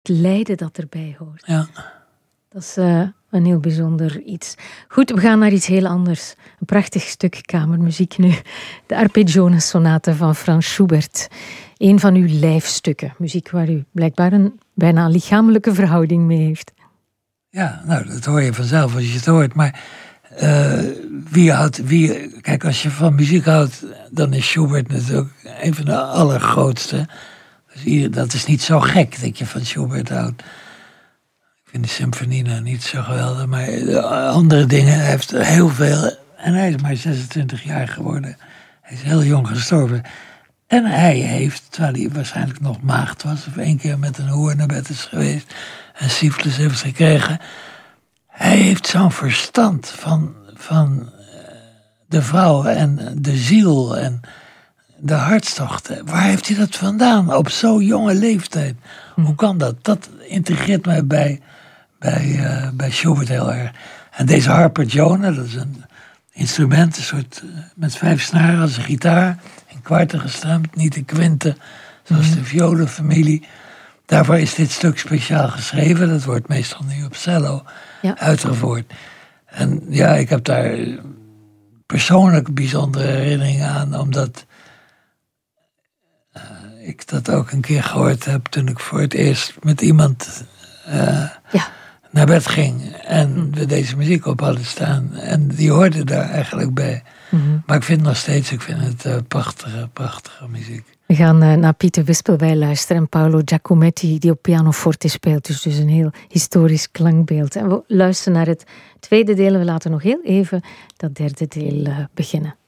Het lijden dat erbij hoort. Ja. Dat is een heel bijzonder iets. Goed, we gaan naar iets heel anders. Een prachtig stuk kamermuziek nu. De Arpeggione-sonate van Franz Schubert. Een van uw lijfstukken. Muziek waar u blijkbaar een bijna lichamelijke verhouding mee heeft. Ja, nou, dat hoor je vanzelf als je het hoort. Maar kijk, als je van muziek houdt, dan is Schubert natuurlijk een van de allergrootste. Dus dat is niet zo gek dat je van Schubert houdt. Ik vind de symfonie nou niet zo geweldig, maar de andere dingen, hij heeft heel veel. En hij is maar 26 jaar geworden. Hij is heel jong gestorven. En hij heeft, terwijl hij waarschijnlijk nog maagd was, of 1 keer met een hoer naar bed is geweest en syfilis heeft gekregen. Hij heeft zo'n verstand van de vrouw en de ziel en de hartstochten. Waar heeft hij dat vandaan op zo'n jonge leeftijd? Hoe kan dat? Dat integreert mij bij Schubert heel erg. En deze Arpeggione, dat is een instrument, een soort met 5 snaren als een gitaar, in kwarten gestemd, niet in kwinten, zoals de violenfamilie. Daarvoor is dit stuk speciaal geschreven. Dat wordt meestal nu op cello uitgevoerd. En ja, ik heb daar persoonlijk bijzondere herinneringen aan, omdat ik dat ook een keer gehoord heb toen ik voor het eerst met iemand naar bed ging en we deze muziek op hadden staan. En die hoorde daar eigenlijk bij. Maar ik vind het prachtige muziek. We gaan naar Pieter Wispelwey luisteren en Paolo Giacometti die op pianoforte speelt. Dus een heel historisch klankbeeld. En we luisteren naar het tweede deel en we laten nog heel even dat derde deel beginnen.